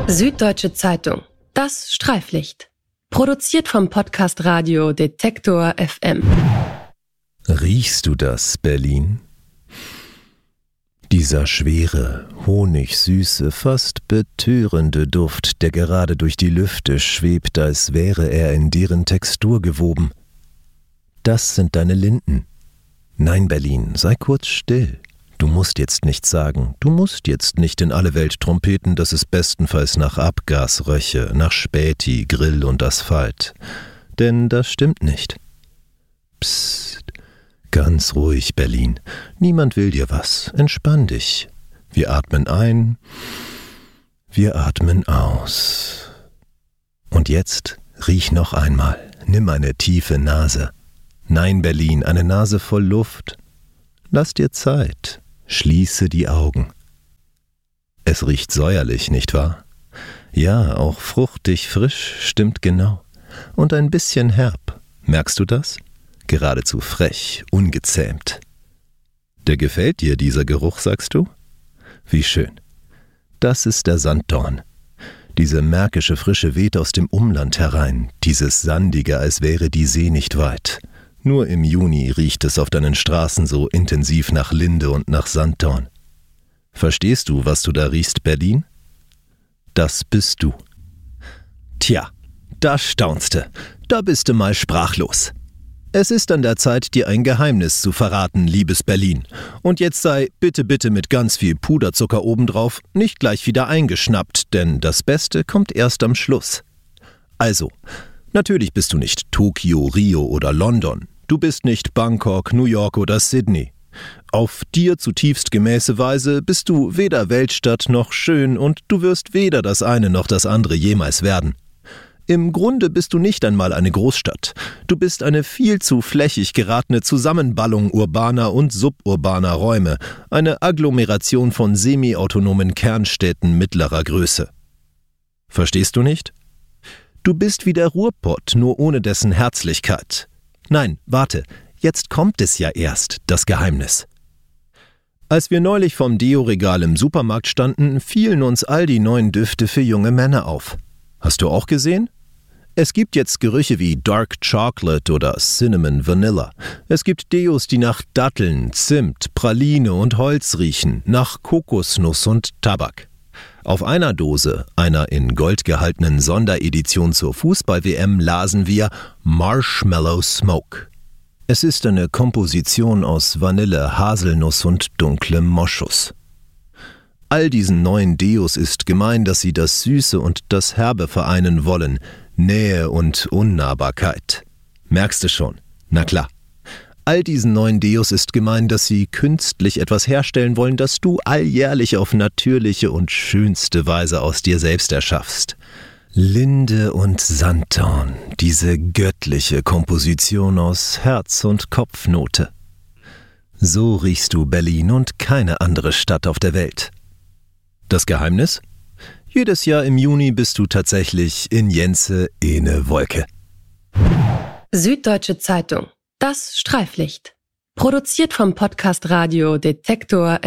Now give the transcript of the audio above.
Süddeutsche Zeitung. Das Streiflicht. Produziert vom Podcast Radio Detektor FM. Riechst du das, Berlin? Dieser schwere, honigsüße, fast betörende Duft, der gerade durch die Lüfte schwebt, als wäre er in deren Textur gewoben. Das sind deine Linden. Nein, Berlin, sei kurz still. Du musst jetzt nichts sagen, du musst jetzt nicht in alle Welt trompeten, dass es bestenfalls nach Abgas röche, nach Späti, Grill und Asphalt. Denn das stimmt nicht. Psst, ganz ruhig, Berlin. Niemand will dir was. Entspann dich. Wir atmen ein, wir atmen aus. Und jetzt riech noch einmal. Nimm eine tiefe Nase. Nein, Berlin, eine Nase voll Luft. Lass dir Zeit. Schließe die Augen. Es riecht säuerlich, nicht wahr? Ja, auch fruchtig, frisch, stimmt genau. Und ein bisschen herb. Merkst du das? Geradezu frech, ungezähmt. Der gefällt dir, dieser Geruch, sagst du? Wie schön. Das ist der Sanddorn. Diese märkische Frische weht aus dem Umland herein, dieses Sandige, als wäre die See nicht weit. Nur im Juni riecht es auf deinen Straßen so intensiv nach Linde und nach Sanddorn. Verstehst du, was du da riechst, Berlin? Das bist du. Tja, da staunste, da bist du mal sprachlos. Es ist an der Zeit, dir ein Geheimnis zu verraten, liebes Berlin. Und jetzt sei, bitte, bitte mit ganz viel Puderzucker obendrauf, nicht gleich wieder eingeschnappt, denn das Beste kommt erst am Schluss. Also, natürlich bist du nicht Tokio, Rio oder London. Du bist nicht Bangkok, New York oder Sydney. Auf dir zutiefst gemäße Weise bist du weder Weltstadt noch schön und du wirst weder das eine noch das andere jemals werden. Im Grunde bist du nicht einmal eine Großstadt. Du bist eine viel zu flächig geratene Zusammenballung urbaner und suburbaner Räume, eine Agglomeration von semi-autonomen Kernstädten mittlerer Größe. Verstehst du nicht? Du bist wie der Ruhrpott, nur ohne dessen Herzlichkeit. Nein, warte, jetzt kommt es ja erst, das Geheimnis. Als wir neulich vom Deo-Regal im Supermarkt standen, fielen uns all die neuen Düfte für junge Männer auf. Hast du auch gesehen? Es gibt jetzt Gerüche wie Dark Chocolate oder Cinnamon Vanilla. Es gibt Deos, die nach Datteln, Zimt, Praline und Holz riechen, nach Kokosnuss und Tabak. Auf einer Dose, einer in Gold gehaltenen Sonderedition zur Fußball-WM, lasen wir Marshmallow Smoke. Es ist eine Komposition aus Vanille, Haselnuss und dunklem Moschus. All diesen neuen Deos ist gemein, dass sie das Süße und das Herbe vereinen wollen, Nähe und Unnahbarkeit. Merkst du schon? Na klar. All diesen neuen Deos ist gemein, dass sie künstlich etwas herstellen wollen, das du alljährlich auf natürliche und schönste Weise aus dir selbst erschaffst. Linde und Sanddorn, diese göttliche Komposition aus Herz- und Kopfnote. So riechst du Berlin und keine andere Stadt auf der Welt. Das Geheimnis? Jedes Jahr im Juni bist du tatsächlich in Jense ene Wolke. Süddeutsche Zeitung. Das Streiflicht. Produziert vom Podcast Radio Detektor